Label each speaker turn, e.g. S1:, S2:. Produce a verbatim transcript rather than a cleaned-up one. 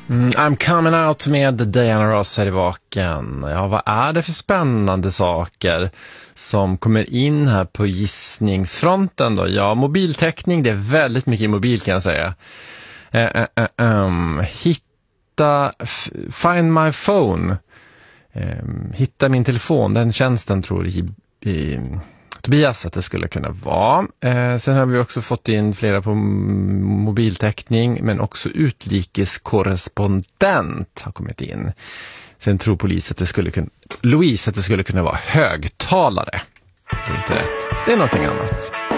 S1: Mm, I'm coming out med Diana Ross här i vaken. Ja, vad är det för spännande saker som kommer in här på gissningsfronten då? Ja, mobiltäckning, det är väldigt mycket mobil kan jag säga. Uh, uh, uh, um, hitta, f- find my phone. Um, hitta min telefon, den tjänsten tror i, i Tobias att det skulle kunna vara. Eh, sen har vi också fått in flera på m- mobiltäckning, men också utrikeskorrespondent har kommit in. Sen tror polis att det skulle kunna, Louise att det skulle kunna vara högtalare. Det är inte rätt. Det är någonting annat.